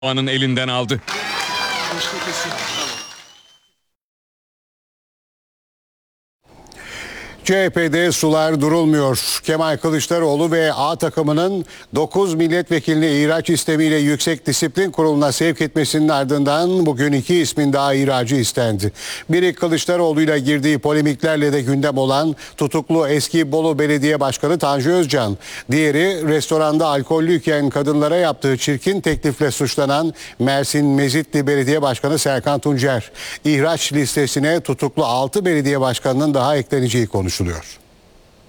Erdoğan'ın elinden aldı. CHP'de sular durulmuyor. Kemal Kılıçdaroğlu ve A takımının 9 milletvekilini ihraç istemiyle Yüksek Disiplin Kurulu'na sevk etmesinin ardından bugün 2 ismin daha ihracı istendi. Biri Kılıçdaroğlu'yla girdiği polemiklerle de gündem olan tutuklu eski Bolu Belediye Başkanı Tanju Özcan. Diğeri restoranda alkollüyken kadınlara yaptığı çirkin teklifle suçlanan Mersin Mezitli Belediye Başkanı Serkan Tuncer. İhraç listesine tutuklu 6 belediye başkanının daha ekleneceği konuşuluyor.